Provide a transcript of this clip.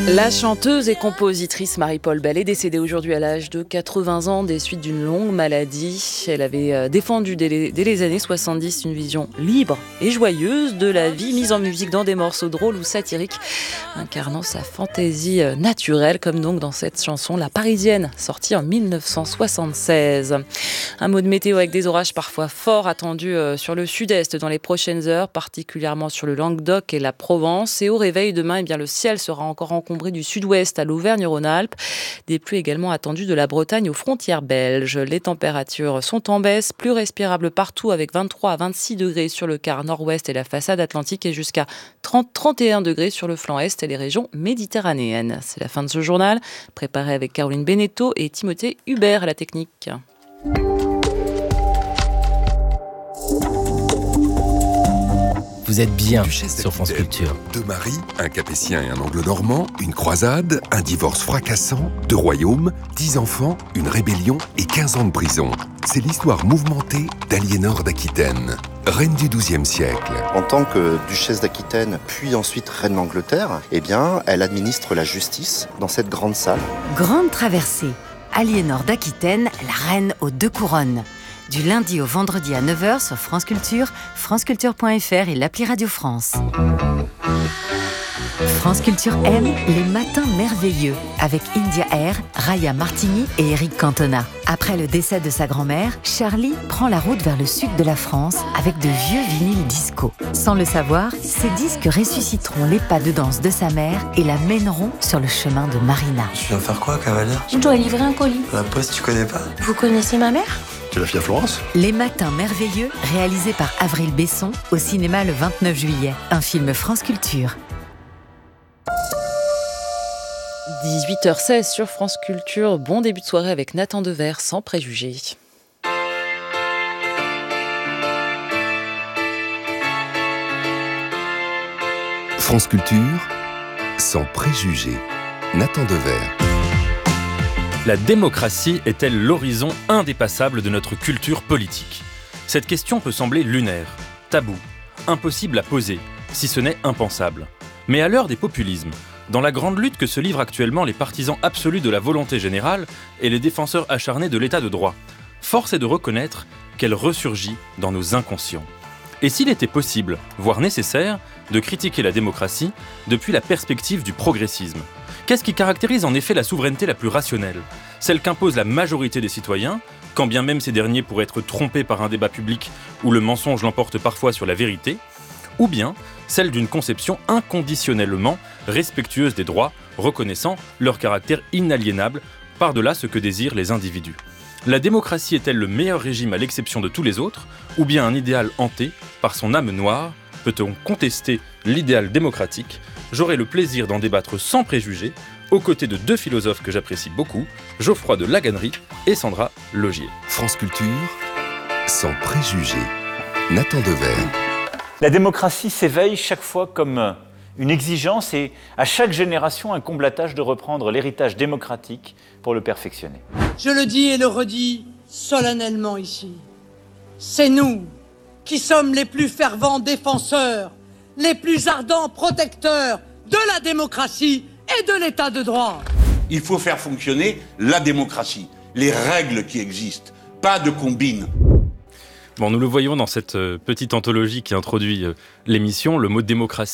La chanteuse et compositrice Marie-Paule Bell est décédée aujourd'hui à l'âge de 80 ans des suites d'une longue maladie. Elle avait défendu dès les années 70 une vision libre et joyeuse de la vie, mise en musique dans des morceaux drôles ou satiriques, incarnant sa fantaisie naturelle, comme donc dans cette chanson La Parisienne, sortie en 1976. Un mot de météo avec des orages parfois forts attendus sur le sud-est dans les prochaines heures, particulièrement sur le Languedoc et la Provence. Et au réveil demain, le ciel sera encore encombré du sud-ouest à l'Auvergne-Rhône-Alpes. Des pluies également attendues de la Bretagne aux frontières belges. Les températures sont en baisse, plus respirables partout avec 23 à 26 degrés sur le quart nord-ouest et la façade atlantique et jusqu'à 30-31 degrés sur le flanc est et les régions méditerranéennes. C'est la fin de ce journal, préparé avec Caroline Beneteau et Timothée Hubert à la technique. Vous êtes bien Duchesse sur France Culture. Deux maris, un capétien et un anglo-normand, une croisade, un divorce fracassant, 2 royaumes, 10 enfants, une rébellion et 15 ans de prison. C'est l'histoire mouvementée d'Aliénor d'Aquitaine, reine du XIIe siècle. En tant que duchesse d'Aquitaine, puis ensuite reine d'Angleterre, elle administre la justice dans cette grande salle. Grande traversée. Aliénor d'Aquitaine, la reine aux 2 couronnes. Du lundi au vendredi à 9h sur France Culture, franceculture.fr et l'appli Radio France. France Culture aime les matins merveilleux avec India Air, Raya Martini et Eric Cantona. Après le décès de sa grand-mère, Charlie prend la route vers le sud de la France avec de vieux vinyles disco. Sans le savoir, ces disques ressusciteront les pas de danse de sa mère et la mèneront sur le chemin de Marina. Tu viens faire quoi, cavalière? Je dois livrer un colis. La poste, tu connais pas? Vous connaissez ma mère? Tu es la fille à Florence? Les matins merveilleux, réalisé par Avril Besson, au cinéma le 29 juillet. Un film France Culture. 18h16 sur France Culture. Bon début de soirée avec Nathan Dever, sans préjugés. France Culture, sans préjugés. Nathan Dever. La démocratie est-elle l'horizon indépassable de notre culture politique ? Cette question peut sembler lunaire, tabou, impossible à poser, si ce n'est impensable. Mais à l'heure des populismes, dans la grande lutte que se livrent actuellement les partisans absolus de la volonté générale et les défenseurs acharnés de l'état de droit, force est de reconnaître qu'elle ressurgit dans nos inconscients. Et s'il était possible, voire nécessaire, de critiquer la démocratie depuis la perspective du progressisme ? Qu'est-ce qui caractérise en effet la souveraineté la plus rationnelle ? Celle qu'impose la majorité des citoyens, quand bien même ces derniers pourraient être trompés par un débat public où le mensonge l'emporte parfois sur la vérité ? Ou bien celle d'une conception inconditionnellement respectueuse des droits, reconnaissant leur caractère inaliénable par-delà ce que désirent les individus. La démocratie est-elle le meilleur régime à l'exception de tous les autres, ou bien un idéal hanté par son âme noire ? Peut-on contester l'idéal démocratique ? J'aurai le plaisir d'en débattre sans préjugés, aux côtés de 2 philosophes que j'apprécie beaucoup, Geoffroy de Laganerie et Sandra Logier. France Culture, sans préjugés. Nathan Dever. La démocratie s'éveille chaque fois comme une exigence et à chaque génération un comble à tâche de reprendre l'héritage démocratique pour le perfectionner. Je le dis et le redis solennellement ici. C'est nous qui sommes les plus fervents défenseurs, les plus ardents protecteurs de la démocratie et de l'état de droit. Il faut faire fonctionner la démocratie, les règles qui existent, pas de combines. Bon, nous le voyons dans cette petite anthologie qui introduit l'émission, le mot démocratie